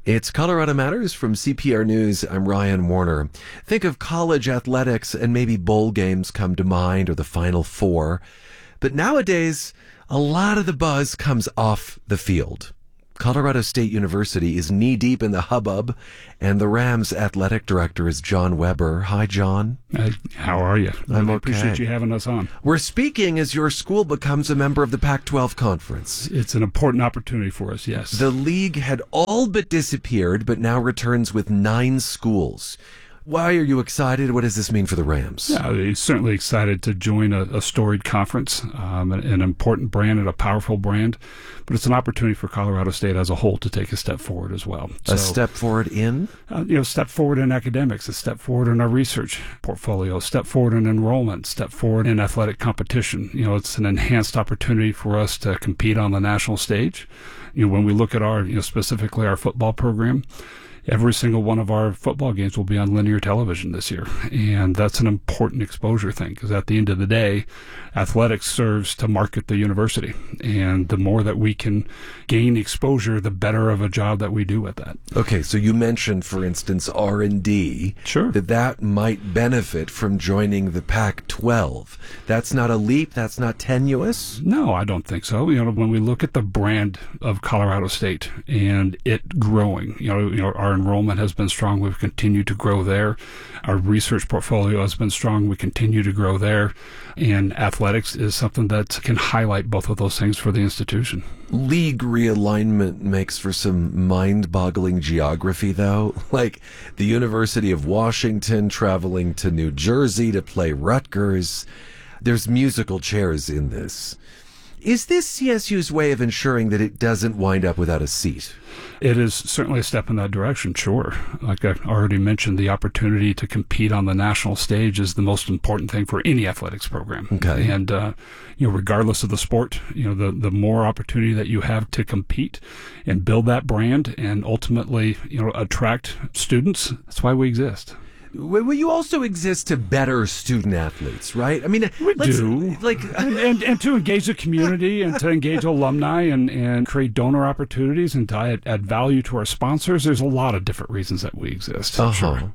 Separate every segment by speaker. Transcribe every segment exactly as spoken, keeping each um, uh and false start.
Speaker 1: It's Colorado Matters from C P R News. I'm Ryan Warner. Think of college athletics and maybe bowl games come to mind or the Final Four. But nowadays, a lot of the buzz comes off the field. Colorado State University is knee-deep in the hubbub, and the Rams athletic director is John Weber. Hi, John.
Speaker 2: Uh, how are you?
Speaker 1: I'm
Speaker 2: I
Speaker 1: okay.
Speaker 2: appreciate you having us on.
Speaker 1: We're speaking as your school becomes a member of the Pac twelve conference.
Speaker 2: It's an important opportunity for us, yes.
Speaker 1: The league had all but disappeared, but now returns with nine schools. Why are you excited? What does this mean for the Rams?
Speaker 2: Yeah, he's certainly excited to join a, a storied conference, um, an, an important brand and a powerful brand, but it's an opportunity for Colorado State as a whole to take a step forward as well.
Speaker 1: A so, step forward in?
Speaker 2: Uh, you know, step forward in academics, a step forward in our research portfolio, a step forward in enrollment, step forward in athletic competition. You know, it's an enhanced opportunity for us to compete on the national stage. You know, when we look at our, you know, specifically our football program, every single one of our football games will be on linear television this year. And that's an important exposure thing because at the end of the day, athletics serves to market the university. And the more that we can gain exposure, the better of a job that we do with that.
Speaker 1: Okay, so you mentioned, for instance, R and D.
Speaker 2: Sure.
Speaker 1: That that might benefit from joining the Pac twelve. That's not a leap? That's not tenuous?
Speaker 2: No, I don't think so. You know, when we look at the brand of Colorado State and it growing, you know, you know, our Our enrollment has been strong. We've continued to grow there. Our research portfolio has been strong. We continue to grow there. And athletics is something that can highlight both of those things for the institution.
Speaker 1: League realignment makes for some mind-boggling geography, though. Like the University of Washington traveling to New Jersey to play Rutgers. There's musical chairs in this. Is this C S U's way of ensuring that it doesn't wind up without a seat?
Speaker 2: It is certainly a step in that direction, sure. Like I already mentioned, the opportunity to compete on the national stage is the most important thing for any athletics program.
Speaker 1: Okay.
Speaker 2: And, uh, you know, regardless of the sport, you know, the, the more opportunity that you have to compete and build that brand and ultimately, you know, attract students, that's why we exist.
Speaker 1: Well, you also exist to better student athletes, right? I mean,
Speaker 2: we
Speaker 1: let's,
Speaker 2: do.
Speaker 1: Like,
Speaker 2: and, and and to engage the community and to engage alumni and, and create donor opportunities and to add, add value to our sponsors. There's a lot of different reasons that we exist.
Speaker 1: Uh-huh.
Speaker 2: Sure.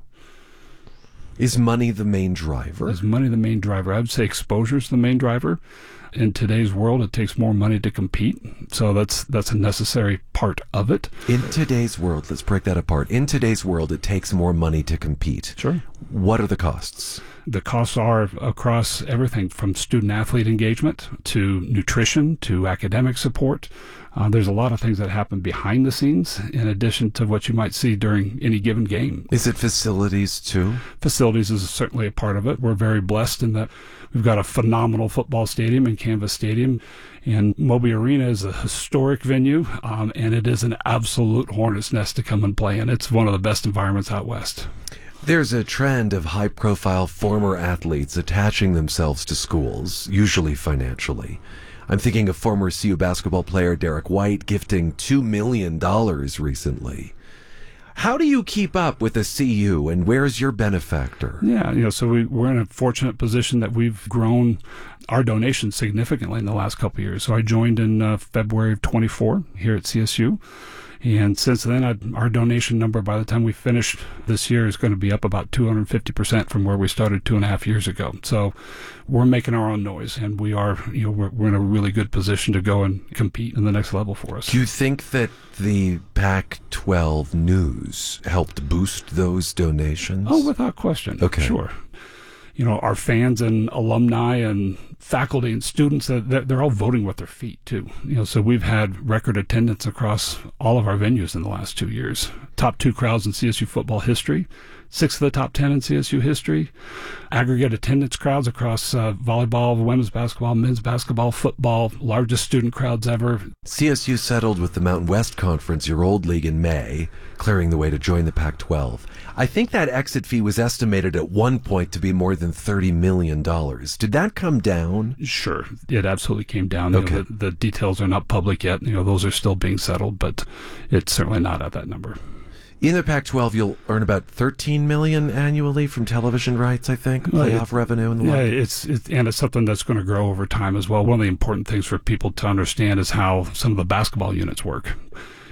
Speaker 1: Is money the main driver?
Speaker 2: Is money the main driver? I would say exposure is the main driver. In today's world, it takes more money to compete, so that's that's a necessary part of it.
Speaker 1: In today's world, let's break that apart. In today's world, it takes more money to compete.
Speaker 2: Sure.
Speaker 1: What are the costs?
Speaker 2: The costs are across everything from student-athlete engagement to nutrition to academic support. Uh, there's a lot of things that happen behind the scenes in addition to what you might see during any given game.
Speaker 1: Is it facilities too?
Speaker 2: Facilities is certainly a part of it. We're very blessed in that we've got a phenomenal football stadium in Canvas Stadium, and Moby Arena is a historic venue, um, and it is an absolute hornet's nest to come and play in. It's one of the best environments out west.
Speaker 1: There's a trend of high-profile former athletes attaching themselves to schools, usually financially. I'm thinking of former C U basketball player Derek White gifting two million dollars recently. How do you keep up with the C U, and where's your benefactor?
Speaker 2: Yeah, you know, so we, we're in a fortunate position that we've grown our donations significantly in the last couple of years. So I joined in uh, February of twenty-four here at C S U. And since then, I'd, our donation number by the time we finish this year is going to be up about two hundred fifty percent from where we started two and a half years ago. So we're making our own noise, and we are, you know, we're, we're in a really good position to go and compete in the next level for us.
Speaker 1: Do you think that the Pac twelve news helped boost those donations?
Speaker 2: Oh, without question.
Speaker 1: Okay.
Speaker 2: Sure. You know, our fans and alumni and faculty and students, they're all voting with their feet, too. You know, so we've had record attendance across all of our venues in the last two years. Top two crowds in C S U football history. Six of the top ten in C S U history. Aggregate attendance crowds across uh, volleyball, women's basketball, men's basketball, football. Largest student crowds ever.
Speaker 1: C S U settled with the Mountain West Conference, your old league, in May, clearing the way to join the Pac twelve. I think that exit fee was estimated at one point to be more than thirty million dollars. Did that come down?
Speaker 2: Sure. It absolutely came down.
Speaker 1: Okay.
Speaker 2: You know, the, the details are not public yet. You know, those are still being settled, but it's certainly not at that number.
Speaker 1: In the Pac twelve, you'll earn about thirteen million dollars annually from television rights, I think, playoff
Speaker 2: well,
Speaker 1: revenue and the
Speaker 2: yeah,
Speaker 1: like.
Speaker 2: it's, it's and it's something that's going to grow over time as well. One of the important things for people to understand is how some of the basketball units work.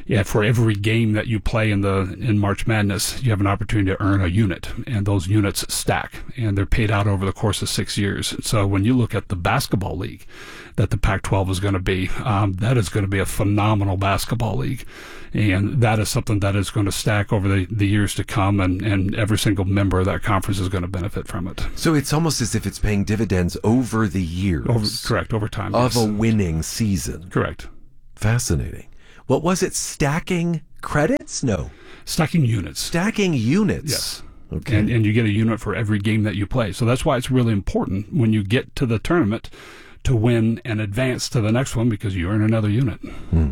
Speaker 2: Yeah, for every game that you play in the in March Madness, you have an opportunity to earn a unit, and those units stack, and they're paid out over the course of six years. So when you look at the basketball league that the Pac twelve is going to be, um, that is going to be a phenomenal basketball league, and that is something that is going to stack over the, the years to come, and, and every single member of that conference is going to benefit from it.
Speaker 1: So it's almost as if it's paying dividends over the years.
Speaker 2: Over, correct, over time.
Speaker 1: Of
Speaker 2: yes.
Speaker 1: a winning season.
Speaker 2: Correct.
Speaker 1: Fascinating. What was it? Stacking credits? No.
Speaker 2: Stacking units.
Speaker 1: Stacking units.
Speaker 2: Yes.
Speaker 1: Okay.
Speaker 2: And, and you get a unit for every game that you play. So that's why it's really important when you get to the tournament to win and advance to the next one, because you earn another unit.
Speaker 1: Hmm.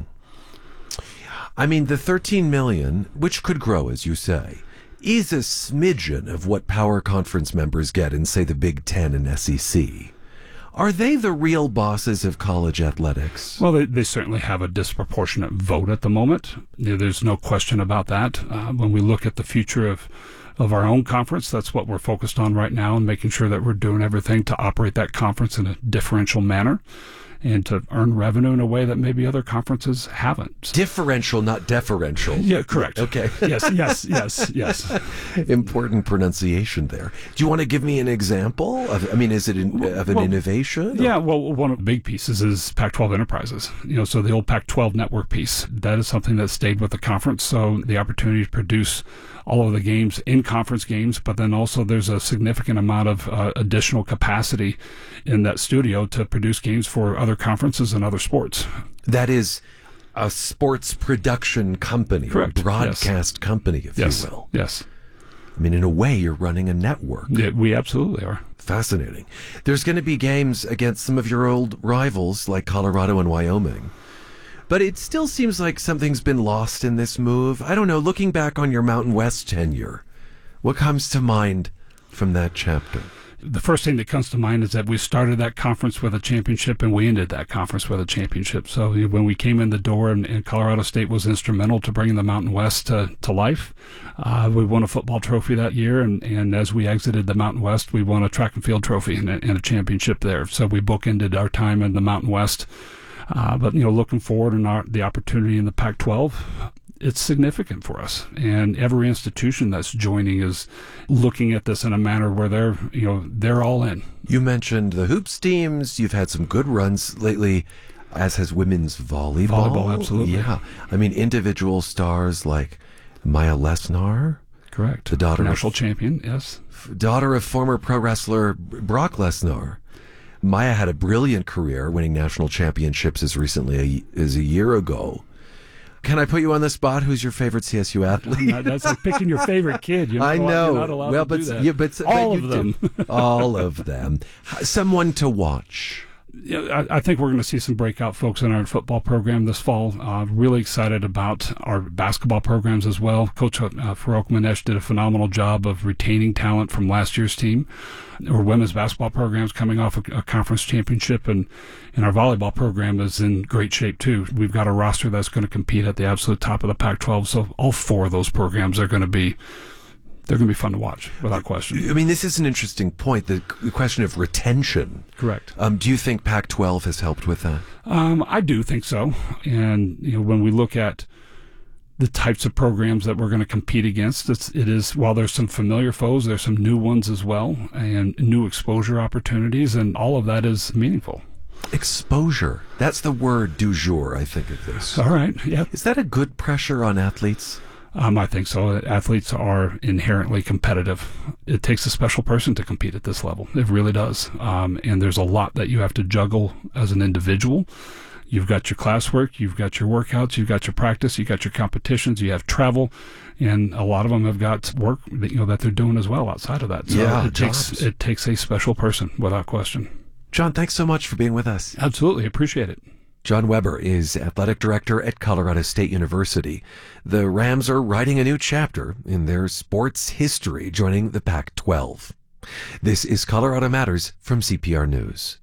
Speaker 1: I mean, the thirteen million, which could grow, as you say, is a smidgen of what Power Conference members get in, say, the Big Ten and S E C. Are they the real bosses of college athletics?
Speaker 2: Well, they, they certainly have a disproportionate vote at the moment. There's no question about that. Uh, when we look at the future of, of our own conference, that's what we're focused on right now, and making sure that we're doing everything to operate that conference in a differential manner and to earn revenue in a way that maybe other conferences haven't.
Speaker 1: Differential, not deferential.
Speaker 2: Yeah, correct.
Speaker 1: Okay.
Speaker 2: yes, yes, yes, yes.
Speaker 1: Important pronunciation there. Do you want to give me an example of? I mean, is it an, of an
Speaker 2: well,
Speaker 1: innovation?
Speaker 2: Yeah. Well, one of the big pieces is Pac twelve Enterprises. You know, so the old Pac twelve network piece, that is something that stayed with the conference. So the opportunity to produce all of the games in conference games, but then also there's a significant amount of uh, additional capacity in that studio to produce games for other conferences and other sports.
Speaker 1: That is a sports production company,
Speaker 2: correct.
Speaker 1: Or broadcast
Speaker 2: yes.
Speaker 1: company, if
Speaker 2: yes.
Speaker 1: you will.
Speaker 2: Yes.
Speaker 1: I mean, in a way, you're running a network.
Speaker 2: Yeah, we absolutely are.
Speaker 1: Fascinating. There's going to be games against some of your old rivals like Colorado and Wyoming. But it still seems like something's been lost in this move. I don't know, looking back on your Mountain West tenure, what comes to mind from that chapter?
Speaker 2: The first thing that comes to mind is that we started that conference with a championship, and we ended that conference with a championship. So when we came in the door, and, and Colorado State was instrumental to bringing the Mountain West to, to life, uh, we won a football trophy that year, and, and as we exited the Mountain West, we won a track and field trophy and a, and a championship there. So we bookended our time in the Mountain West. Uh, but, you know, looking forward and our, the opportunity in the Pac twelve, it's significant for us. And every institution that's joining is looking at this in a manner where they're, you know, they're all in.
Speaker 1: You mentioned the hoops teams. You've had some good runs lately, as has women's volleyball.
Speaker 2: Volleyball, absolutely.
Speaker 1: Yeah. I mean, individual stars like Maya Lesnar.
Speaker 2: Correct.
Speaker 1: The daughter
Speaker 2: National
Speaker 1: of,
Speaker 2: champion, yes.
Speaker 1: Daughter of former pro wrestler Brock Lesnar. Maya had a brilliant career, winning national championships as recently as a year ago. Can I put you on the spot? Who's your favorite C S U athlete?
Speaker 2: Not, that's like picking your favorite kid. You're not
Speaker 1: I
Speaker 2: allowed,
Speaker 1: know.
Speaker 2: You're not allowed
Speaker 1: well,
Speaker 2: to
Speaker 1: but
Speaker 2: do that.
Speaker 1: yeah, but
Speaker 2: all
Speaker 1: but
Speaker 2: of them.
Speaker 1: all of them. Someone to watch.
Speaker 2: Yeah, I, I think we're going to see some breakout folks in our football program this fall. Uh, really excited about our basketball programs as well. Coach uh, Farouk Manesh did a phenomenal job of retaining talent from last year's team. Our women's basketball program's coming off a, a conference championship, and, and our volleyball program is in great shape too. We've got a roster that's going to compete at the absolute top of the Pac twelve, so all four of those programs are going to be they're going to be fun to watch, without question.
Speaker 1: I mean, this is an interesting point, the, the question of retention.
Speaker 2: Correct.
Speaker 1: Um, do you think Pac twelve has helped with that?
Speaker 2: Um, I do think so. And you know, when we look at the types of programs that we're going to compete against, it's, it is, while there's some familiar foes, there's some new ones as well, and new exposure opportunities, and all of that is meaningful.
Speaker 1: Exposure. That's the word du jour, I think, of this.
Speaker 2: All right, yeah.
Speaker 1: Is that a good pressure on athletes?
Speaker 2: Um, I think so. Athletes are inherently competitive. It takes a special person to compete at this level. It really does. Um, and there's a lot that you have to juggle as an individual. You've got your classwork, you've got your workouts, you've got your practice, you've got your competitions, you have travel, and a lot of them have got work that, you know, that they're doing as well outside of that. So
Speaker 1: yeah,
Speaker 2: it takes it takes a special person, without question.
Speaker 1: John, thanks so much for being with us.
Speaker 2: Absolutely, appreciate it.
Speaker 1: John Weber is athletic director at Colorado State University. The Rams are writing a new chapter in their sports history, joining the Pac twelve. This is Colorado Matters from C P R News.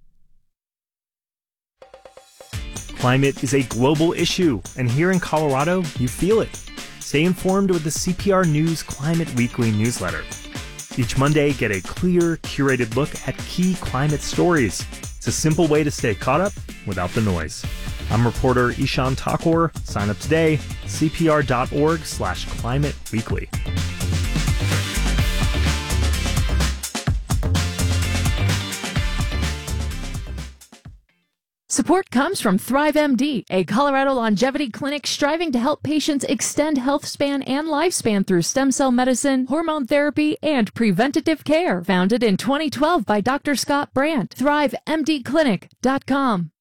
Speaker 3: Climate is a global issue, and here in Colorado, you feel it. Stay informed with the C P R News Climate Weekly newsletter. Each Monday, get a clear, curated look at key climate stories. It's a simple way to stay caught up without the noise. I'm reporter Ishan Thakur. Sign up today, cpr.org slash climate weekly.
Speaker 4: Support comes from ThriveMD, a Colorado longevity clinic striving to help patients extend health span and lifespan through stem cell medicine, hormone therapy, and preventative care. Founded in twenty twelve by Doctor Scott Brandt. thrive m d clinic dot com.